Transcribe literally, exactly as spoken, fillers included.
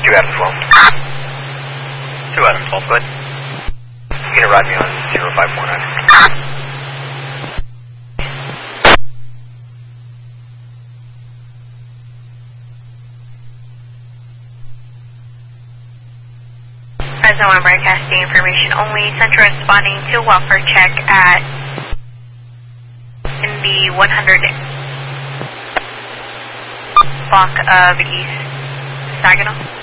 two out of twelve. two out of twelve, good. You can ride me on zero five four nine. Fresno one broadcasting information only. Central responding to welfare check at in the one hundred block of East Saginaw.